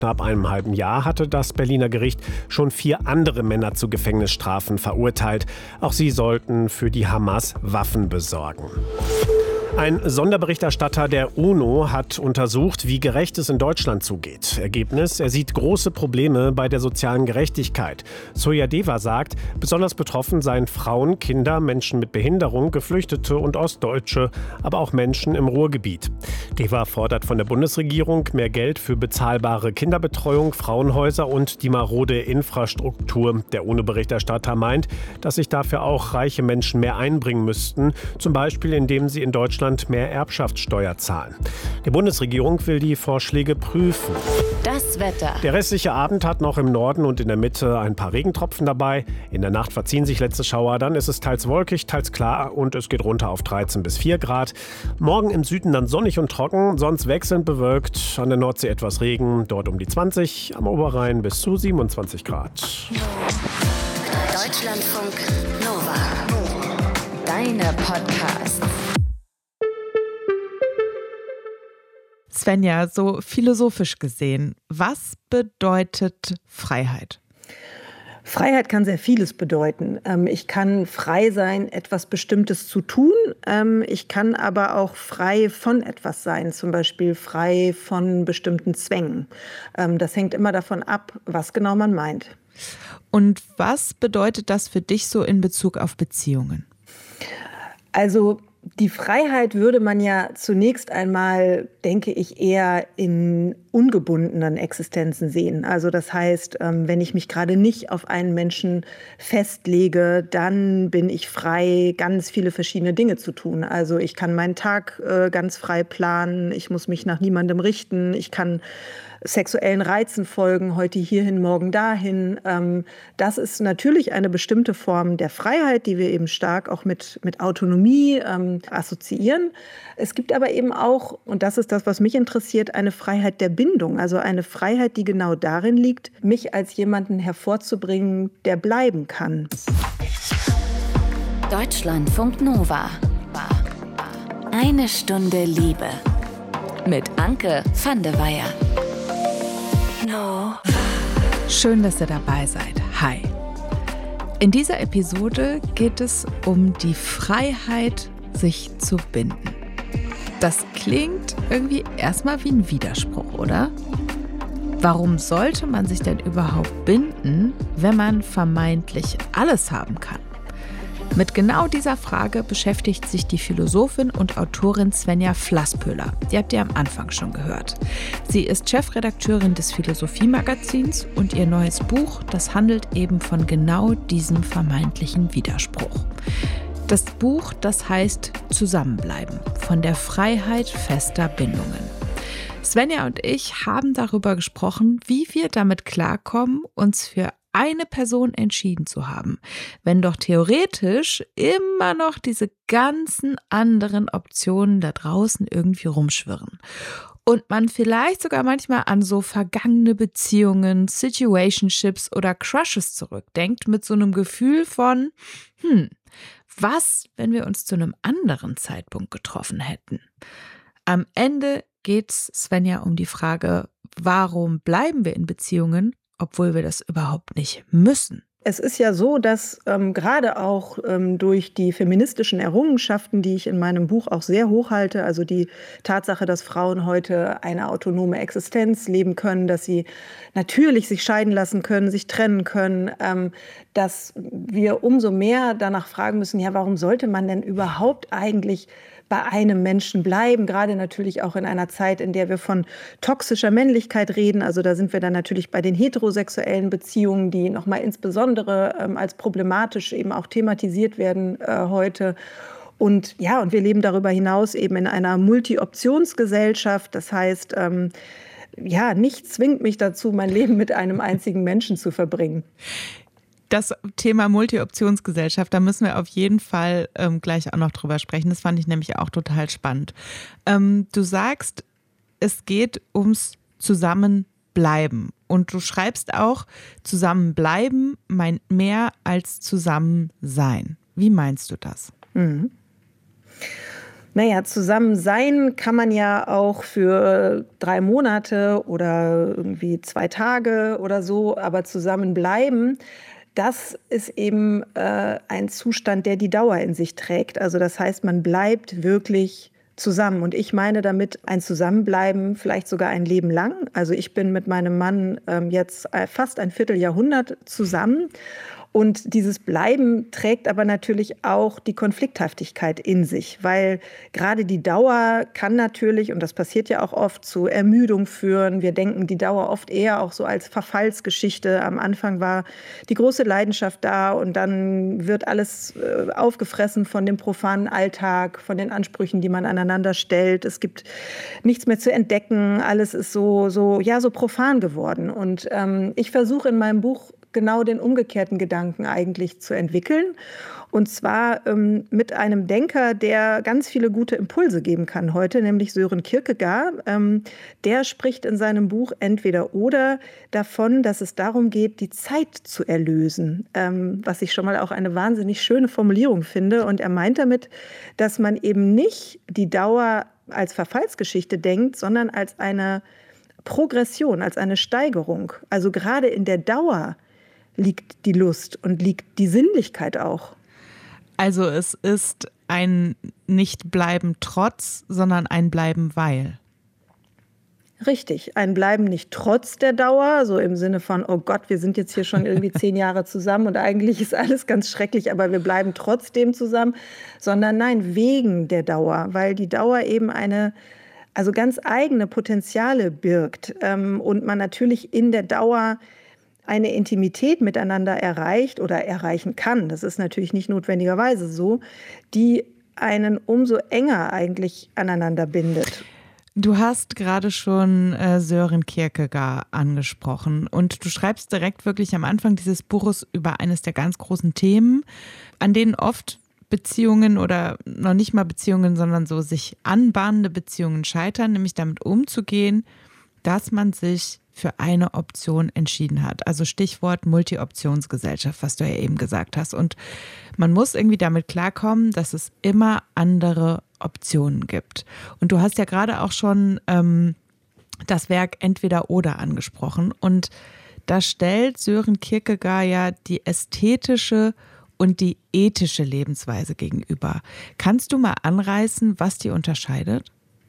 Ab einem halben Jahr hatte das Berliner Gericht schon 4 andere Männer zu Gefängnisstrafen verurteilt. Auch sie sollten für die Hamas Waffen besorgen. Ein Sonderberichterstatter der UNO hat untersucht, wie gerecht es in Deutschland zugeht. Ergebnis: Er sieht große Probleme bei der sozialen Gerechtigkeit. Soyadeva sagt, besonders betroffen seien Frauen, Kinder, Menschen mit Behinderung, Geflüchtete und Ostdeutsche, aber auch Menschen im Ruhrgebiet. Deva fordert von der Bundesregierung mehr Geld für bezahlbare Kinderbetreuung, Frauenhäuser und die marode Infrastruktur. Der UNO-Berichterstatter meint, dass sich dafür auch reiche Menschen mehr einbringen müssten, zum Beispiel indem sie in Deutschland mehr Erbschaftssteuer zahlen. Die Bundesregierung will die Vorschläge prüfen. Das Wetter. Der restliche Abend hat noch im Norden und in der Mitte ein paar Regentropfen dabei. In der Nacht verziehen sich letzte Schauer, dann ist es teils wolkig, teils klar und es geht runter auf 13 bis 4 Grad. Morgen im Süden dann sonnig und trocken, sonst wechselnd bewölkt. An der Nordsee etwas Regen, dort um die 20, am Oberrhein bis zu 27 Grad. Deutschlandfunk Nova. Deine Podcasts. Svenja, so philosophisch gesehen, was bedeutet Freiheit? Freiheit kann sehr vieles bedeuten. Ich kann frei sein, etwas Bestimmtes zu tun. Ich kann aber auch frei von etwas sein, zum Beispiel frei von bestimmten Zwängen. Das hängt immer davon ab, was genau man meint. Und was bedeutet das für dich so in Bezug auf Beziehungen? Also die Freiheit würde man ja zunächst einmal, denke ich, eher in ungebundenen Existenzen sehen. Also das heißt, wenn ich mich gerade nicht auf einen Menschen festlege, dann bin ich frei, ganz viele verschiedene Dinge zu tun. Also ich kann meinen Tag ganz frei planen, ich muss mich nach niemandem richten, ich kann sexuellen Reizen folgen, heute hierhin, morgen dahin. Das ist natürlich eine bestimmte Form der Freiheit, die wir eben stark auch mit Autonomie assoziieren. Es gibt aber eben auch, und das ist das, was mich interessiert, eine Freiheit der Bindung. Also eine Freiheit, die genau darin liegt, mich als jemanden hervorzubringen, der bleiben kann. Deutschlandfunk Nova. Eine Stunde Liebe. Mit Anke van de Weyer. Schön, dass ihr dabei seid. Hi. In dieser Episode geht es um die Freiheit, sich zu binden. Das klingt irgendwie erstmal wie ein Widerspruch, oder? Warum sollte man sich denn überhaupt binden, wenn man vermeintlich alles haben kann? Mit genau dieser Frage beschäftigt sich die Philosophin und Autorin Svenja Flasspöhler. Die habt ihr am Anfang schon gehört. Sie ist Chefredakteurin des Philosophie-Magazins und ihr neues Buch, das handelt eben von genau diesem vermeintlichen Widerspruch. Das Buch, das heißt Zusammenbleiben, von der Freiheit fester Bindungen. Svenja und ich haben darüber gesprochen, wie wir damit klarkommen, uns für eine Person entschieden zu haben, wenn doch theoretisch immer noch diese ganzen anderen Optionen da draußen irgendwie rumschwirren. Und man vielleicht sogar manchmal an so vergangene Beziehungen, Situationships oder Crushes zurückdenkt mit so einem Gefühl von, was, wenn wir uns zu einem anderen Zeitpunkt getroffen hätten? Am Ende geht's, Svenja, um die Frage, warum bleiben wir in Beziehungen, obwohl wir das überhaupt nicht müssen? Es ist ja so, dass gerade auch durch die feministischen Errungenschaften, die ich in meinem Buch auch sehr hochhalte, also die Tatsache, dass Frauen heute eine autonome Existenz leben können, dass sie natürlich sich scheiden lassen können, sich trennen können, dass wir umso mehr danach fragen müssen, ja, warum sollte man denn überhaupt eigentlich bei einem Menschen bleiben, gerade natürlich auch in einer Zeit, in der wir von toxischer Männlichkeit reden. Also da sind wir dann natürlich bei den heterosexuellen Beziehungen, die nochmal insbesondere als problematisch eben auch thematisiert werden heute. Und ja, und wir leben darüber hinaus eben in einer Multi-Optionsgesellschaft. Das heißt, nichts zwingt mich dazu, mein Leben mit einem einzigen Menschen zu verbringen. Das Thema Multi-Optionsgesellschaft, da müssen wir auf jeden Fall gleich auch noch drüber sprechen. Das fand ich nämlich auch total spannend. Du sagst, es geht ums Zusammenbleiben. Und du schreibst auch, Zusammenbleiben meint mehr als Zusammensein. Wie meinst du das? Naja, zusammen sein kann man ja auch für 3 Monate oder irgendwie 2 Tage oder so, aber zusammenbleiben, das ist eben ein Zustand, der die Dauer in sich trägt. Also das heißt, man bleibt wirklich zusammen. Und ich meine damit ein Zusammenbleiben vielleicht sogar ein Leben lang. Also ich bin mit meinem Mann jetzt fast ein Vierteljahrhundert zusammen. Und dieses Bleiben trägt aber natürlich auch die Konflikthaftigkeit in sich, weil gerade die Dauer kann natürlich, und das passiert ja auch oft, zu Ermüdung führen. Wir denken die Dauer oft eher auch so als Verfallsgeschichte. Am Anfang war die große Leidenschaft da und dann wird alles aufgefressen von dem profanen Alltag, von den Ansprüchen, die man aneinander stellt. Es gibt nichts mehr zu entdecken. Alles ist so profan geworden. Und ich versuche in meinem Buch genau den umgekehrten Gedanken eigentlich zu entwickeln. Und zwar mit einem Denker, der ganz viele gute Impulse geben kann heute, nämlich Søren Kierkegaard. Der spricht in seinem Buch Entweder oder davon, dass es darum geht, die Zeit zu erlösen. Was ich schon mal auch eine wahnsinnig schöne Formulierung finde. Und er meint damit, dass man eben nicht die Dauer als Verfallsgeschichte denkt, sondern als eine Progression, als eine Steigerung. Also gerade in der Dauer liegt die Lust und liegt die Sinnlichkeit auch. Also es ist ein Nicht-Bleiben trotz, sondern ein Bleiben weil. Richtig, ein Bleiben nicht trotz der Dauer, so im Sinne von, oh Gott, wir sind jetzt hier schon irgendwie 10 Jahre zusammen und eigentlich ist alles ganz schrecklich, aber wir bleiben trotzdem zusammen, sondern nein, wegen der Dauer, weil die Dauer eben also ganz eigene Potenziale birgt und man natürlich in der Dauer eine Intimität miteinander erreicht oder erreichen kann, das ist natürlich nicht notwendigerweise so, die einen umso enger eigentlich aneinander bindet. Du hast gerade schon Søren Kierkegaard angesprochen und du schreibst direkt wirklich am Anfang dieses Buches über eines der ganz großen Themen, an denen oft Beziehungen oder noch nicht mal Beziehungen, sondern so sich anbahnende Beziehungen scheitern, nämlich damit umzugehen, dass man sich für eine Option entschieden hat. Also Stichwort Multi-Optionsgesellschaft, was du ja eben gesagt hast. Und man muss irgendwie damit klarkommen, dass es immer andere Optionen gibt. Und du hast ja gerade auch schon das Werk Entweder oder angesprochen. Und da stellt Søren Kierkegaard ja die ästhetische und die ethische Lebensweise gegenüber. Kannst du mal anreißen, was die unterscheidet?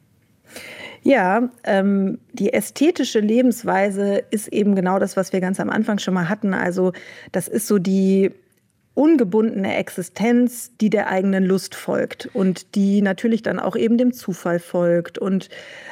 Ja, die ästhetische Lebensweise ist eben genau das, was wir ganz am Anfang schon mal hatten. Also das ist so die ungebundene Existenz, die der eigenen Lust folgt und die natürlich dann auch eben dem Zufall folgt und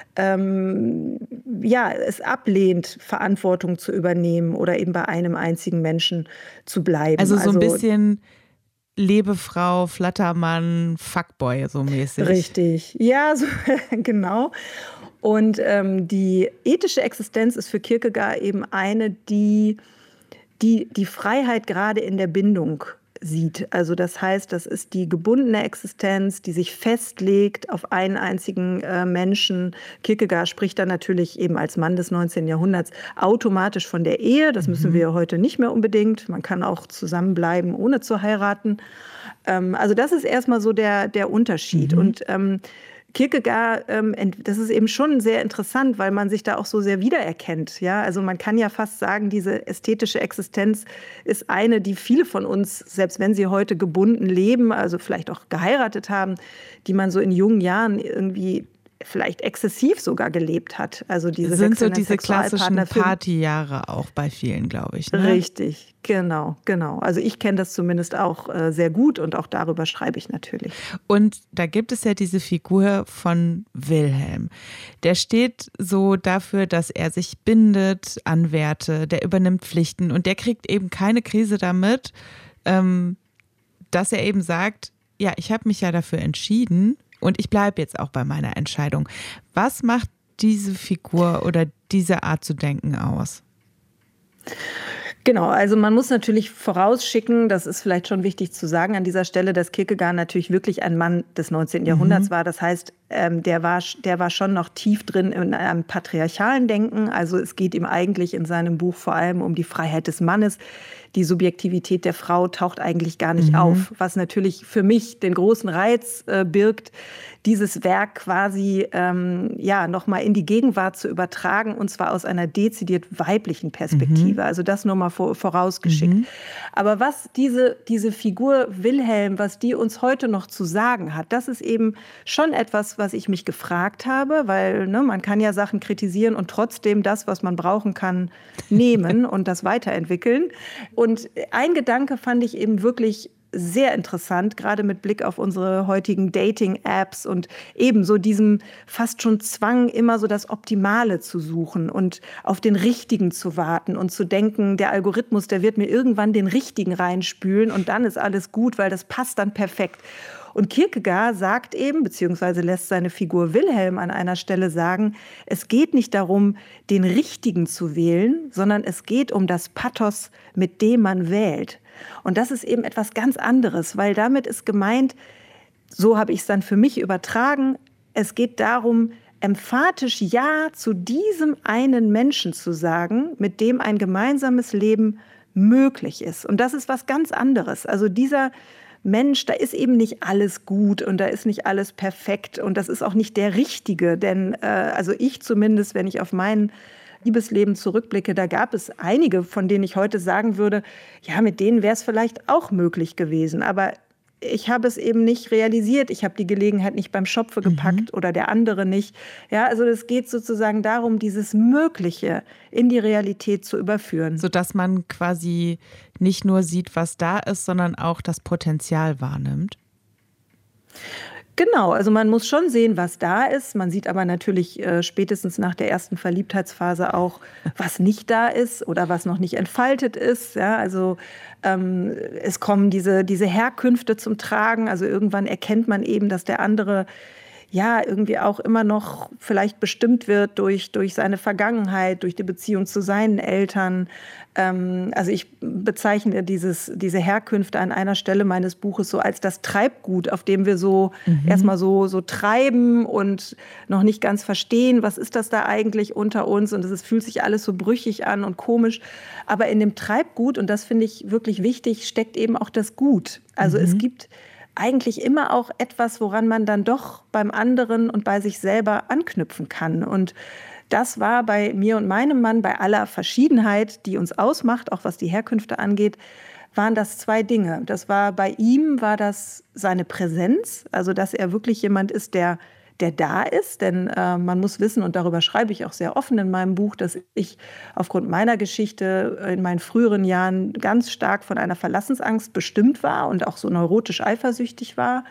es ablehnt, Verantwortung zu übernehmen oder eben bei einem einzigen Menschen zu bleiben. Also so ein bisschen Lebefrau, Flattermann, Fuckboy so mäßig. Richtig, ja, so, genau. Und die ethische Existenz ist für Kierkegaard eben eine, die Freiheit gerade in der Bindung sieht. Also das heißt, das ist die gebundene Existenz, die sich festlegt auf einen einzigen Menschen. Kierkegaard spricht dann natürlich eben als Mann des 19. Jahrhunderts automatisch von der Ehe. Das müssen wir heute nicht mehr unbedingt. Man kann auch zusammenbleiben, ohne zu heiraten. Also das ist erstmal so der Unterschied. Und Kierkegaard, das ist eben schon sehr interessant, weil man sich da auch so sehr wiedererkennt. Ja? Also man kann ja fast sagen, diese ästhetische Existenz ist eine, die viele von uns, selbst wenn sie heute gebunden leben, also vielleicht auch geheiratet haben, die man so in jungen Jahren irgendwie vielleicht exzessiv sogar gelebt hat. Also diese sind so diese klassischen Partyjahre auch bei vielen, glaube ich. Ne? Richtig, genau. Also ich kenne das zumindest auch sehr gut und auch darüber schreibe ich natürlich. Und da gibt es ja diese Figur von Wilhelm. Der steht so dafür, dass er sich bindet an Werte, der übernimmt Pflichten und der kriegt eben keine Krise damit, dass er eben sagt, ja, ich habe mich ja dafür entschieden, und ich bleibe jetzt auch bei meiner Entscheidung. Was macht diese Figur oder diese Art zu denken aus? Genau, also man muss natürlich vorausschicken, das ist vielleicht schon wichtig zu sagen an dieser Stelle, dass Kierkegaard natürlich wirklich ein Mann des 19. Jahrhunderts war. Das heißt, der war schon noch tief drin in einem patriarchalen Denken. Also es geht ihm eigentlich in seinem Buch vor allem um die Freiheit des Mannes. Die Subjektivität der Frau taucht eigentlich gar nicht auf, was natürlich für mich den großen Reiz birgt, dieses Werk quasi nochmal in die Gegenwart zu übertragen, und zwar aus einer dezidiert weiblichen Perspektive. Also das nur mal vorausgeschickt. Aber was diese Figur Wilhelm, was die uns heute noch zu sagen hat, das ist eben schon etwas, was ich mich gefragt habe, weil man kann ja Sachen kritisieren und trotzdem das, was man brauchen kann, nehmen und das weiterentwickeln. Und ein Gedanke fand ich eben wirklich sehr interessant, gerade mit Blick auf unsere heutigen Dating-Apps und eben so diesem fast schon Zwang, immer so das Optimale zu suchen und auf den Richtigen zu warten und zu denken, der Algorithmus, der wird mir irgendwann den Richtigen reinspülen und dann ist alles gut, weil das passt dann perfekt. Und Kierkegaard sagt eben, beziehungsweise lässt seine Figur Wilhelm an einer Stelle sagen, es geht nicht darum, den Richtigen zu wählen, sondern es geht um das Pathos, mit dem man wählt. Und das ist eben etwas ganz anderes, weil damit ist gemeint, so habe ich es dann für mich übertragen, es geht darum, emphatisch Ja zu diesem einen Menschen zu sagen, mit dem ein gemeinsames Leben möglich ist. Und das ist was ganz anderes. Also dieser Mensch, da ist eben nicht alles gut und da ist nicht alles perfekt und das ist auch nicht der Richtige. Denn also ich zumindest, wenn ich auf mein Liebesleben zurückblicke, da gab es einige, von denen ich heute sagen würde, ja, mit denen wäre es vielleicht auch möglich gewesen. Aber ich habe es eben nicht realisiert. Ich habe die Gelegenheit nicht beim Schopfe gepackt oder der andere nicht. Ja, also es geht sozusagen darum, dieses Mögliche in die Realität zu überführen. Sodass man quasi nicht nur sieht, was da ist, sondern auch das Potenzial wahrnimmt. Genau, also man muss schon sehen, was da ist. Man sieht aber natürlich spätestens nach der ersten Verliebtheitsphase auch, was nicht da ist oder was noch nicht entfaltet ist. Ja, also es kommen diese Herkünfte zum Tragen. Also irgendwann erkennt man eben, dass der andere ja irgendwie auch immer noch vielleicht bestimmt wird durch seine Vergangenheit, durch die Beziehung zu seinen Eltern. Also ich bezeichne diese Herkünfte an einer Stelle meines Buches so als das Treibgut, auf dem wir so erstmal so treiben und noch nicht ganz verstehen, was ist das da eigentlich unter uns, und es fühlt sich alles so brüchig an und komisch. Aber in dem Treibgut, und das finde ich wirklich wichtig, steckt eben auch das Gut. Also es gibt eigentlich immer auch etwas, woran man dann doch beim anderen und bei sich selber anknüpfen kann. Und das war bei mir und meinem Mann, bei aller Verschiedenheit, die uns ausmacht, auch was die Herkünfte angeht, waren das zwei Dinge. Bei ihm war das seine Präsenz, also dass er wirklich jemand ist, der da ist. Denn man muss wissen, und darüber schreibe ich auch sehr offen in meinem Buch, dass ich aufgrund meiner Geschichte in meinen früheren Jahren ganz stark von einer Verlassensangst bestimmt war und auch so neurotisch eifersüchtig war.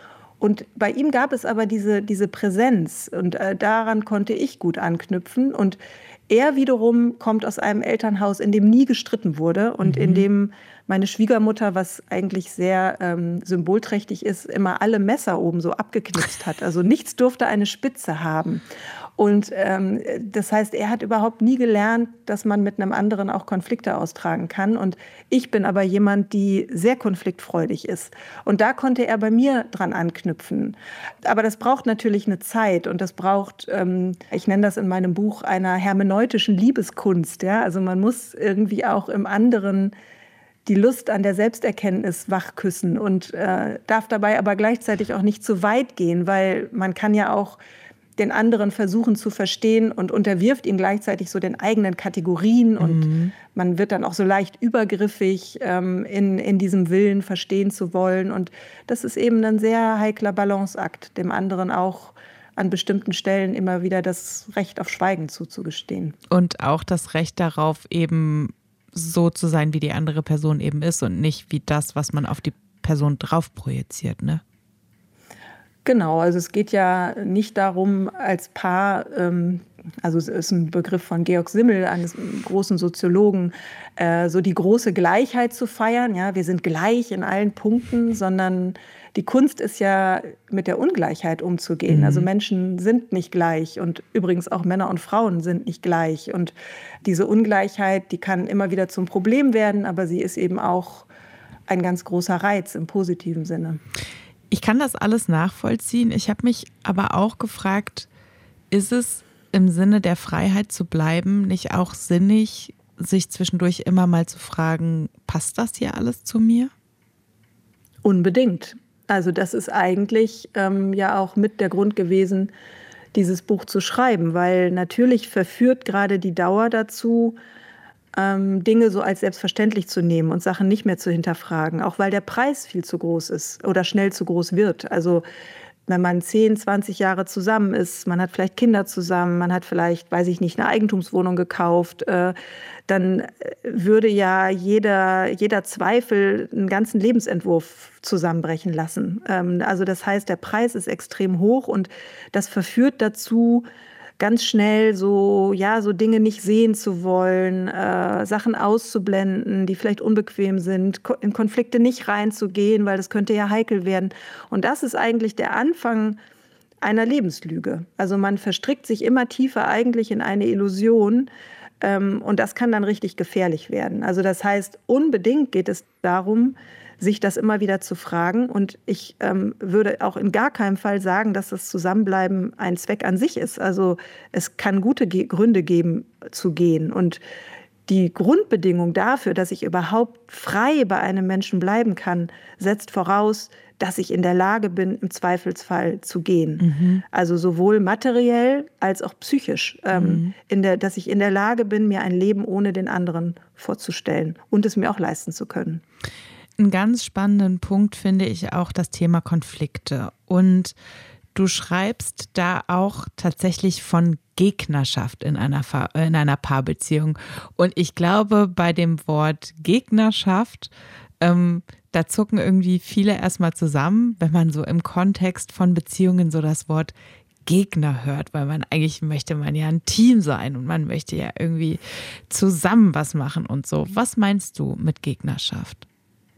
Und bei ihm gab es aber diese Präsenz, und daran konnte ich gut anknüpfen. Und er wiederum kommt aus einem Elternhaus, in dem nie gestritten wurde und in dem meine Schwiegermutter, was eigentlich sehr symbolträchtig ist, immer alle Messer oben so abgeknipst hat. Also nichts durfte eine Spitze haben. Und das heißt, er hat überhaupt nie gelernt, dass man mit einem anderen auch Konflikte austragen kann. Und ich bin aber jemand, die sehr konfliktfreudig ist. Und da konnte er bei mir dran anknüpfen. Aber das braucht natürlich eine Zeit und das braucht, ich nenne das in meinem Buch, einer hermeneutischen Liebeskunst. Ja? Also man muss irgendwie auch im anderen die Lust an der Selbsterkenntnis wachküssen und darf dabei aber gleichzeitig auch nicht zu weit gehen, weil man kann ja auch den anderen versuchen zu verstehen und unterwirft ihn gleichzeitig so den eigenen Kategorien und man wird dann auch so leicht übergriffig in diesem Willen, verstehen zu wollen. Und das ist eben ein sehr heikler Balanceakt, dem anderen auch an bestimmten Stellen immer wieder das Recht auf Schweigen zuzugestehen. Und auch das Recht darauf, eben so zu sein, wie die andere Person eben ist und nicht wie das, was man auf die Person drauf projiziert, ne? Genau, also es geht ja nicht darum, als Paar, also es ist ein Begriff von Georg Simmel, eines großen Soziologen, so die große Gleichheit zu feiern. Ja, wir sind gleich in allen Punkten, sondern die Kunst ist ja, mit der Ungleichheit umzugehen. Also Menschen sind nicht gleich und übrigens auch Männer und Frauen sind nicht gleich. Und diese Ungleichheit, die kann immer wieder zum Problem werden, aber sie ist eben auch ein ganz großer Reiz im positiven Sinne. Ich kann das alles nachvollziehen. Ich habe mich aber auch gefragt, ist es im Sinne der Freiheit zu bleiben nicht auch sinnig, sich zwischendurch immer mal zu fragen, passt das hier alles zu mir? Unbedingt. Also das ist eigentlich ja auch mit der Grund gewesen, dieses Buch zu schreiben, weil natürlich verführt gerade die Dauer dazu, Dinge so als selbstverständlich zu nehmen und Sachen nicht mehr zu hinterfragen, auch weil der Preis viel zu groß ist oder schnell zu groß wird. Also wenn man 10, 20 Jahre zusammen ist, man hat vielleicht Kinder zusammen, man hat vielleicht, weiß ich nicht, eine Eigentumswohnung gekauft, dann würde ja jeder Zweifel einen ganzen Lebensentwurf zusammenbrechen lassen. Also das heißt, der Preis ist extrem hoch und das verführt dazu, ganz schnell so Dinge nicht sehen zu wollen, Sachen auszublenden, die vielleicht unbequem sind, in Konflikte nicht reinzugehen, weil das könnte ja heikel werden. Und das ist eigentlich der Anfang einer Lebenslüge. Also man verstrickt sich immer tiefer eigentlich in eine Illusion, und das kann dann richtig gefährlich werden. Also das heißt, unbedingt geht es darum, sich das immer wieder zu fragen. Und ich würde auch in gar keinem Fall sagen, dass das Zusammenbleiben ein Zweck an sich ist. Also es kann gute Gründe geben, zu gehen. Und die Grundbedingung dafür, dass ich überhaupt frei bei einem Menschen bleiben kann, setzt voraus, dass ich in der Lage bin, im Zweifelsfall zu gehen. Also sowohl materiell als auch psychisch. Dass ich in der Lage bin, mir ein Leben ohne den anderen vorzustellen und es mir auch leisten zu können. Einen ganz spannenden Punkt finde ich auch das Thema Konflikte. Und du schreibst da auch tatsächlich von Gegnerschaft in einer Paarbeziehung. Und ich glaube, bei dem Wort Gegnerschaft, da zucken irgendwie viele erstmal zusammen, wenn man so im Kontext von Beziehungen so das Wort Gegner hört, weil eigentlich möchte man ja ein Team sein und man möchte ja irgendwie zusammen was machen und so. Was meinst du mit Gegnerschaft?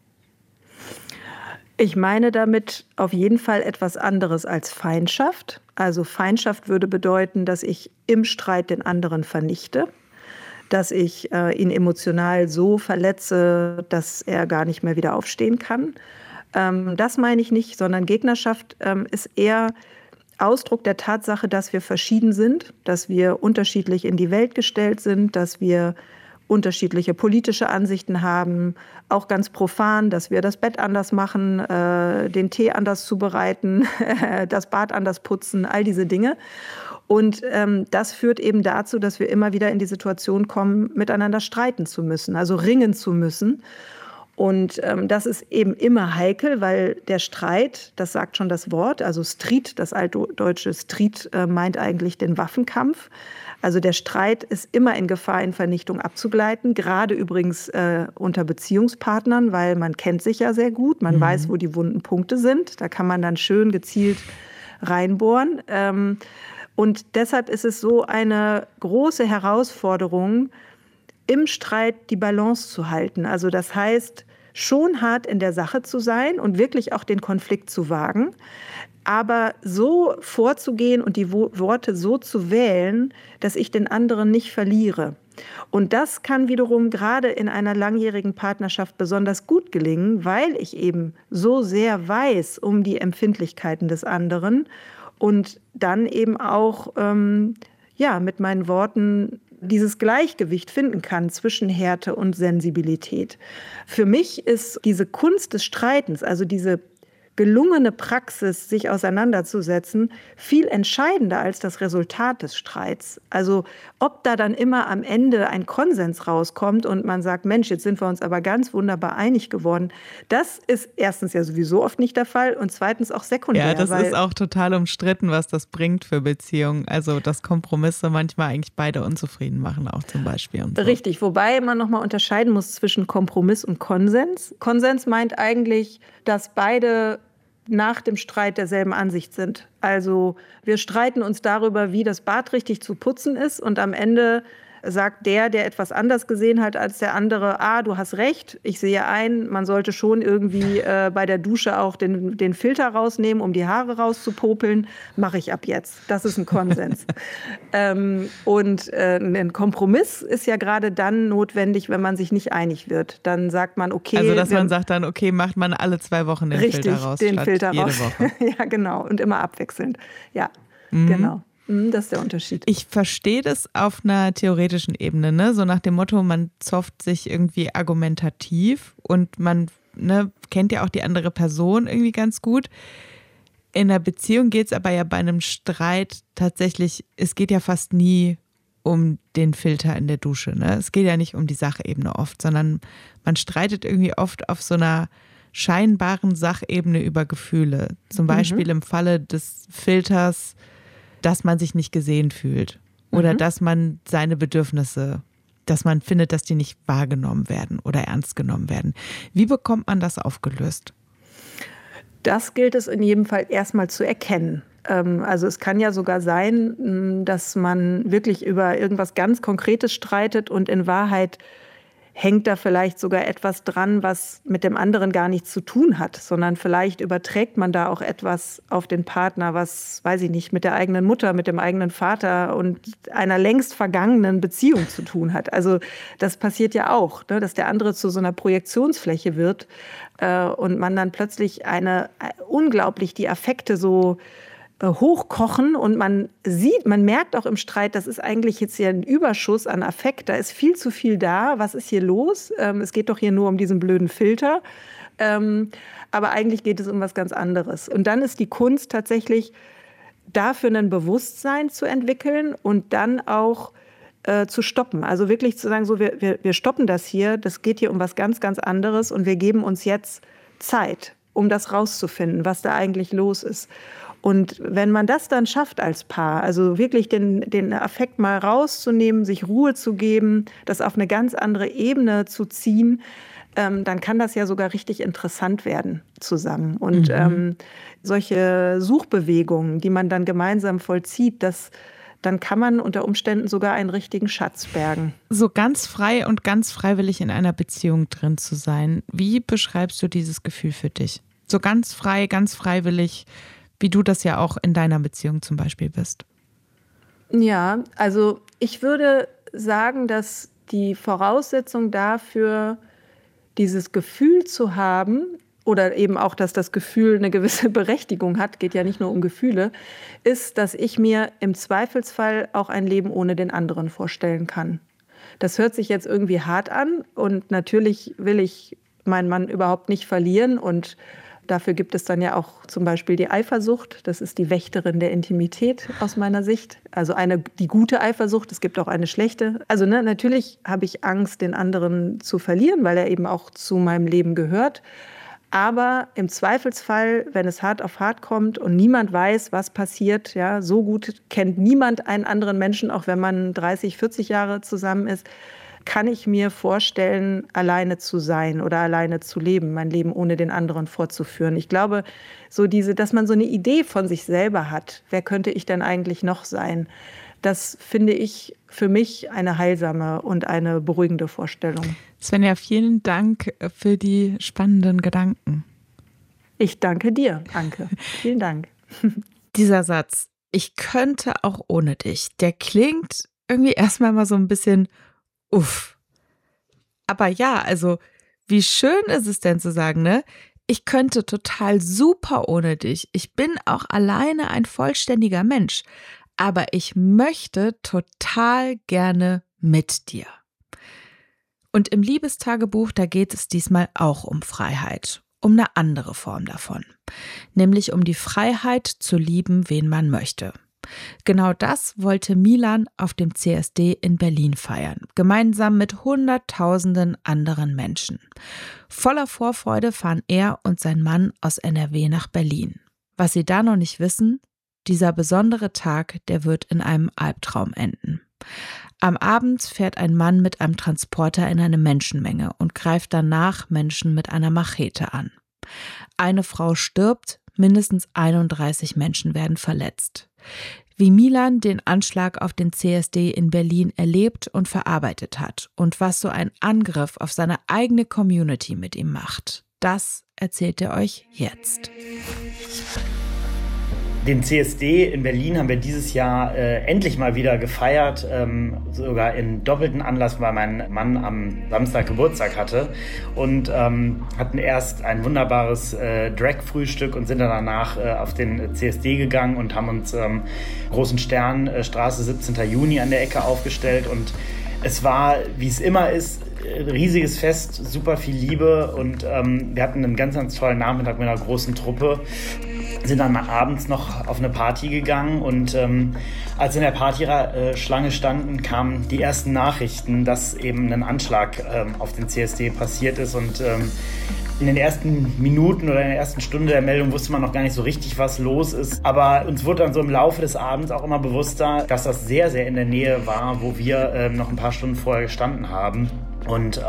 Ich meine damit auf jeden Fall etwas anderes als Feindschaft. Also Feindschaft würde bedeuten, dass ich im Streit den anderen vernichte, dass ich ihn emotional so verletze, dass er gar nicht mehr wieder aufstehen kann. Das meine ich nicht, sondern Gegnerschaft ist eher Ausdruck der Tatsache, dass wir verschieden sind, dass wir unterschiedlich in die Welt gestellt sind, dass wir unterschiedliche politische Ansichten haben, auch ganz profan, dass wir das Bett anders machen, den Tee anders zubereiten, das Bad anders putzen, all diese Dinge. Und das führt eben dazu, dass wir immer wieder in die Situation kommen, miteinander streiten zu müssen, also ringen zu müssen. Und das ist eben immer heikel, weil der Streit, das sagt schon das Wort, also Strid, das altdeutsche Strid meint eigentlich den Waffenkampf. Also der Streit ist immer in Gefahr, in Vernichtung abzugleiten, gerade übrigens unter Beziehungspartnern, weil man kennt sich ja sehr gut, man weiß, wo die wunden Punkte sind, da kann man dann schön gezielt reinbohren. Und deshalb ist es so eine große Herausforderung, im Streit die Balance zu halten. Also das heißt, schon hart in der Sache zu sein und wirklich auch den Konflikt zu wagen, aber so vorzugehen und die Worte so zu wählen, dass ich den anderen nicht verliere. Und das kann wiederum gerade in einer langjährigen Partnerschaft besonders gut gelingen, weil ich eben so sehr weiß um die Empfindlichkeiten des anderen und dann eben auch mit meinen Worten dieses Gleichgewicht finden kann zwischen Härte und Sensibilität. Für mich ist diese Kunst des Streitens, also diese gelungene Praxis, sich auseinanderzusetzen, viel entscheidender als das Resultat des Streits. Also ob da dann immer am Ende ein Konsens rauskommt und man sagt, Mensch, jetzt sind wir uns aber ganz wunderbar einig geworden, das ist erstens ja sowieso oft nicht der Fall und zweitens auch sekundär. Ja, das ist auch total umstritten, was das bringt für Beziehungen. Also dass Kompromisse manchmal eigentlich beide unzufrieden machen, auch zum Beispiel. Und so. Richtig, wobei man nochmal unterscheiden muss zwischen Kompromiss und Konsens. Konsens meint eigentlich, dass beide nach dem Streit derselben Ansicht sind. Also wir streiten uns darüber, wie das Bad richtig zu putzen ist und am Ende sagt der etwas anders gesehen hat als der andere, du hast recht, ich sehe ein, man sollte schon irgendwie bei der Dusche auch den Filter rausnehmen, um die Haare rauszupopeln, mache ich ab jetzt. Das ist ein Konsens. Und ein Kompromiss ist ja gerade dann notwendig, wenn man sich nicht einig wird. Dann sagt man, okay. Also, dass man sagt dann, okay, macht man alle 2 Wochen den Filter raus. Richtig, den Filter jede raus. Woche. Ja, genau. Und immer abwechselnd. Ja, genau. Das ist der Unterschied. Ich verstehe das auf einer theoretischen Ebene, ne? So nach dem Motto, man zofft sich irgendwie argumentativ und man kennt ja auch die andere Person irgendwie ganz gut. In einer Beziehung geht es aber ja bei einem Streit tatsächlich, es geht ja fast nie um den Filter in der Dusche, ne? Es geht ja nicht um die Sachebene oft, sondern man streitet irgendwie oft auf so einer scheinbaren Sachebene über Gefühle. Zum Beispiel im Falle des Filters, dass man sich nicht gesehen fühlt oder dass man seine Bedürfnisse, dass man findet, dass die nicht wahrgenommen werden oder ernst genommen werden. Wie bekommt man das aufgelöst? Das gilt es in jedem Fall erstmal zu erkennen. Also es kann ja sogar sein, dass man wirklich über irgendwas ganz Konkretes streitet und in Wahrheit hängt da vielleicht sogar etwas dran, was mit dem anderen gar nichts zu tun hat, sondern vielleicht überträgt man da auch etwas auf den Partner, was, weiß ich nicht, mit der eigenen Mutter, mit dem eigenen Vater und einer längst vergangenen Beziehung zu tun hat. Also das passiert ja auch, ne, dass der andere zu so einer Projektionsfläche wird und man dann plötzlich unglaublich die Affekte so hochkochen und man merkt auch im Streit, das ist eigentlich jetzt hier ein Überschuss an Affekt, da ist viel zu viel da, was ist hier los? Es geht doch hier nur um diesen blöden Filter, aber eigentlich geht es um was ganz anderes. Und dann ist die Kunst tatsächlich, dafür ein Bewusstsein zu entwickeln und dann auch zu stoppen. Also wirklich zu sagen, so wir stoppen das hier, das geht hier um was ganz, ganz anderes und wir geben uns jetzt Zeit, um das rauszufinden, was da eigentlich los ist. Und wenn man das dann schafft als Paar, also wirklich den Affekt mal rauszunehmen, sich Ruhe zu geben, das auf eine ganz andere Ebene zu ziehen, dann kann das ja sogar richtig interessant werden zusammen. Und solche Suchbewegungen, die man dann gemeinsam vollzieht, dann kann man unter Umständen sogar einen richtigen Schatz bergen. So ganz frei und ganz freiwillig in einer Beziehung drin zu sein, wie beschreibst du dieses Gefühl für dich? So ganz frei, ganz freiwillig, wie du das ja auch in deiner Beziehung zum Beispiel bist. Ja, also ich würde sagen, dass die Voraussetzung dafür, dieses Gefühl zu haben, oder eben auch, dass das Gefühl eine gewisse Berechtigung hat, geht ja nicht nur um Gefühle, ist, dass ich mir im Zweifelsfall auch ein Leben ohne den anderen vorstellen kann. Das hört sich jetzt irgendwie hart an und natürlich will ich meinen Mann überhaupt nicht verlieren und dafür gibt es dann ja auch zum Beispiel die Eifersucht. Das ist die Wächterin der Intimität aus meiner Sicht. Also die gute Eifersucht, es gibt auch eine schlechte. Also natürlich habe ich Angst, den anderen zu verlieren, weil er eben auch zu meinem Leben gehört. Aber im Zweifelsfall, wenn es hart auf hart kommt und niemand weiß, was passiert, ja, so gut kennt niemand einen anderen Menschen, auch wenn man 30, 40 Jahre zusammen ist, kann ich mir vorstellen, alleine zu sein oder alleine zu leben, mein Leben ohne den anderen fortzuführen. Ich glaube, dass man so eine Idee von sich selber hat, wer könnte ich denn eigentlich noch sein, das finde ich für mich eine heilsame und eine beruhigende Vorstellung. Svenja, vielen Dank für die spannenden Gedanken. Ich danke dir, Anke. Vielen Dank. Dieser Satz, ich könnte auch ohne dich, der klingt irgendwie erstmal mal so ein bisschen uff. Aber ja, also wie schön ist es denn zu sagen, ne? Ich könnte total super ohne dich. Ich bin auch alleine ein vollständiger Mensch. Aber ich möchte total gerne mit dir. Und im Liebestagebuch, da geht es diesmal auch um Freiheit. Um eine andere Form davon. Nämlich um die Freiheit zu lieben, wen man möchte. Genau das wollte Milan auf dem CSD in Berlin feiern, gemeinsam mit Hunderttausenden anderen Menschen. Voller Vorfreude fahren er und sein Mann aus NRW nach Berlin. Was sie da noch nicht wissen, dieser besondere Tag, der wird in einem Albtraum enden. Am Abend fährt ein Mann mit einem Transporter in eine Menschenmenge und greift danach Menschen mit einer Machete an. Eine Frau stirbt, mindestens 31 Menschen werden verletzt. wie Milan den Anschlag auf den CSD in Berlin erlebt und verarbeitet hat und was so ein Angriff auf seine eigene Community mit ihm macht. Das erzählt er euch jetzt. Den CSD in Berlin haben wir dieses Jahr endlich mal wieder gefeiert, sogar in doppelten Anlass, weil mein Mann am Samstag Geburtstag hatte und hatten erst ein wunderbares Drag-Frühstück und sind dann danach auf den CSD gegangen und haben uns Großen Stern, Straße 17. Juni an der Ecke aufgestellt und es war, wie es immer ist, ein riesiges Fest, super viel Liebe und wir hatten einen ganz, ganz tollen Nachmittag mit einer großen Truppe. Sind dann mal abends noch auf eine Party gegangen und als wir in der Partyschlange standen, kamen die ersten Nachrichten, dass eben ein Anschlag auf den CSD passiert ist und in den ersten Minuten oder in der ersten Stunde der Meldung wusste man noch gar nicht so richtig, was los ist. Aber uns wurde dann so im Laufe des Abends auch immer bewusster, dass das sehr, sehr in der Nähe war, wo wir noch ein paar Stunden vorher gestanden haben. Und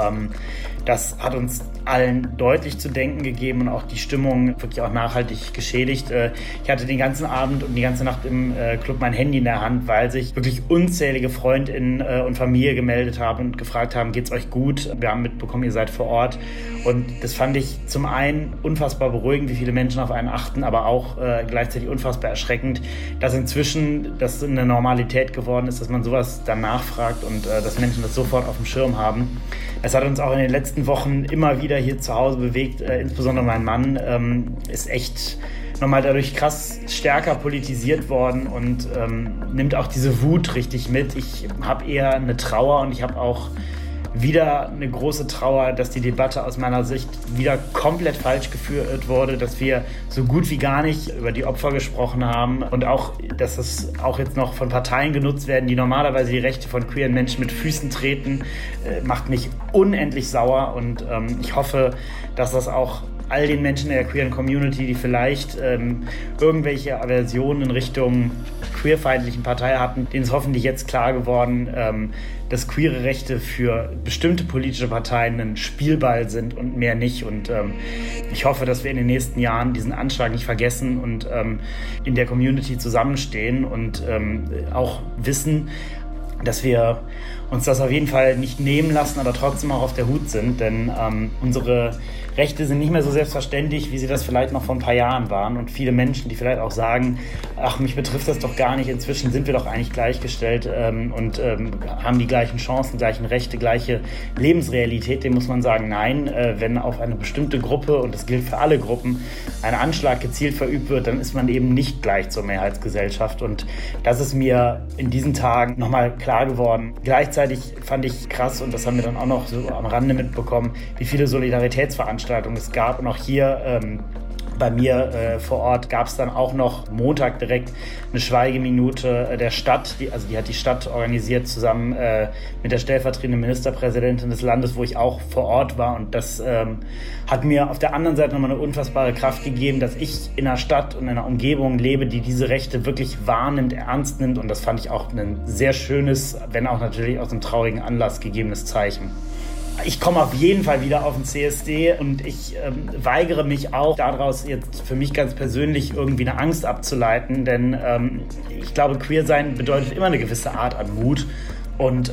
das hat uns allen deutlich zu denken gegeben und auch die Stimmung wirklich auch nachhaltig geschädigt. Ich hatte den ganzen Abend und die ganze Nacht im Club mein Handy in der Hand, weil sich wirklich unzählige FreundInnen und Familie gemeldet haben und gefragt haben, geht's euch gut? Wir haben mitbekommen, ihr seid vor Ort. Und das fand ich zum einen unfassbar beruhigend, wie viele Menschen auf einen achten, aber auch gleichzeitig unfassbar erschreckend, dass inzwischen das eine Normalität geworden ist, dass man sowas dann nachfragt und dass Menschen das sofort auf dem Schirm haben. Es hat uns auch in den letzten Wochen immer wieder hier zu Hause bewegt, insbesondere mein Mann ist echt nochmal dadurch krass stärker politisiert worden und nimmt auch diese Wut richtig mit. Ich habe eher eine Trauer und ich habe auch wieder eine große Trauer, dass die Debatte aus meiner Sicht wieder komplett falsch geführt wurde, dass wir so gut wie gar nicht über die Opfer gesprochen haben und auch, dass es auch jetzt noch von Parteien genutzt werden, die normalerweise die Rechte von queeren Menschen mit Füßen treten, macht mich unendlich sauer und ich hoffe, dass das auch all den Menschen in der queeren Community, die vielleicht irgendwelche Aversionen in Richtung queerfeindlichen Partei hatten, denen ist hoffentlich jetzt klar geworden, dass queere Rechte für bestimmte politische Parteien ein Spielball sind und mehr nicht. Und ich hoffe, dass wir in den nächsten Jahren diesen Anschlag nicht vergessen und in der Community zusammenstehen und auch wissen, dass wir uns das auf jeden Fall nicht nehmen lassen, aber trotzdem auch auf der Hut sind, denn unsere Rechte sind nicht mehr so selbstverständlich, wie sie das vielleicht noch vor ein paar Jahren waren und viele Menschen, die vielleicht auch sagen, ach, mich betrifft das doch gar nicht, inzwischen sind wir doch eigentlich gleichgestellt und haben die gleichen Chancen, gleichen Rechte, gleiche Lebensrealität, dem muss man sagen, nein, wenn auf eine bestimmte Gruppe, und das gilt für alle Gruppen, ein Anschlag gezielt verübt wird, dann ist man eben nicht gleich zur Mehrheitsgesellschaft und das ist mir in diesen Tagen nochmal klar geworden. Gleichzeitig fand ich krass, und das haben wir dann auch noch so am Rande mitbekommen, wie viele Solidaritätsveranstaltungen es gab. Und auch hier bei mir vor Ort gab es dann auch noch Montag direkt eine Schweigeminute der Stadt. Die hat die Stadt organisiert zusammen mit der stellvertretenden Ministerpräsidentin des Landes, wo ich auch vor Ort war. Und das hat mir auf der anderen Seite nochmal eine unfassbare Kraft gegeben, dass ich in einer Stadt und in einer Umgebung lebe, die diese Rechte wirklich wahrnimmt, ernst nimmt. Und das fand ich auch ein sehr schönes, wenn auch natürlich aus einem traurigen Anlass gegebenes Zeichen. Ich komme auf jeden Fall wieder auf den CSD und ich weigere mich auch daraus jetzt für mich ganz persönlich irgendwie eine Angst abzuleiten, denn ich glaube, queer sein bedeutet immer eine gewisse Art an Mut und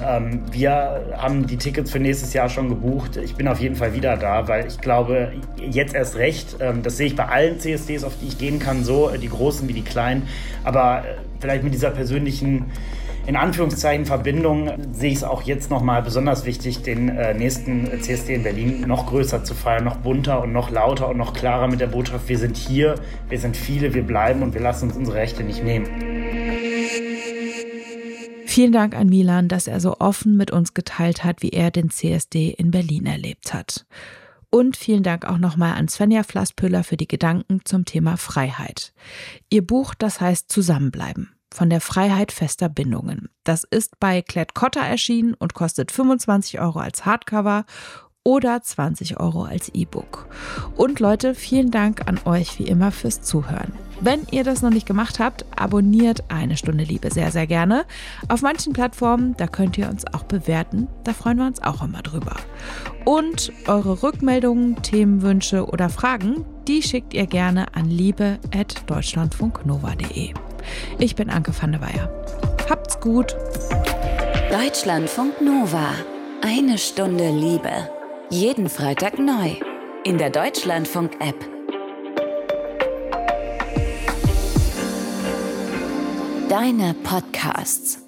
wir haben die Tickets für nächstes Jahr schon gebucht. Ich bin auf jeden Fall wieder da, weil ich glaube, jetzt erst recht, das sehe ich bei allen CSDs, auf die ich gehen kann, so die großen wie die kleinen, aber vielleicht mit dieser persönlichen in Anführungszeichen Verbindung sehe ich es auch jetzt nochmal besonders wichtig, den nächsten CSD in Berlin noch größer zu feiern, noch bunter und noch lauter und noch klarer mit der Botschaft, wir sind hier, wir sind viele, wir bleiben und wir lassen uns unsere Rechte nicht nehmen. Vielen Dank an Milan, dass er so offen mit uns geteilt hat, wie er den CSD in Berlin erlebt hat. Und vielen Dank auch nochmal an Svenja Flasspöhler für die Gedanken zum Thema Freiheit. Ihr Buch, das heißt Zusammenbleiben. Von der Freiheit fester Bindungen. Das ist bei Klett-Cotta erschienen und kostet 25 € als Hardcover oder 20 € als E-Book. Und Leute, vielen Dank an euch wie immer fürs Zuhören. Wenn ihr das noch nicht gemacht habt, abonniert Eine Stunde Liebe sehr, sehr gerne. Auf manchen Plattformen, da könnt ihr uns auch bewerten. Da freuen wir uns auch immer drüber. Und eure Rückmeldungen, Themenwünsche oder Fragen, die schickt ihr gerne an liebe@deutschlandfunknova.de. Ich bin Anke van der Weyer. Habt's gut. Deutschlandfunk Nova. Eine Stunde Liebe. Jeden Freitag neu. In der Deutschlandfunk-App. Deine Podcasts.